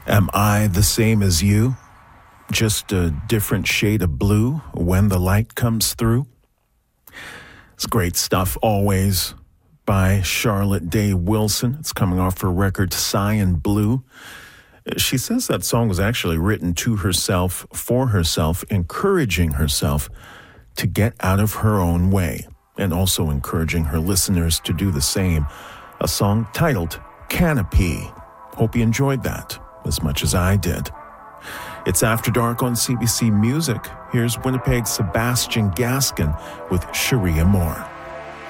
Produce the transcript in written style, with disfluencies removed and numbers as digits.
Am I the same as you? Just a different shade of blue when the light comes through? It's great stuff always by Charlotte Day Wilson. It's coming off her record Cyan Blue. She says that song was actually written to herself, for herself, encouraging herself to get out of her own way, and also encouraging her listeners to do the same. A song titled Canopy. Hope you enjoyed that as much as I did. It's After Dark on CBC Music. Here's Winnipeg's Sebastian Gaskin with Sharia Moore.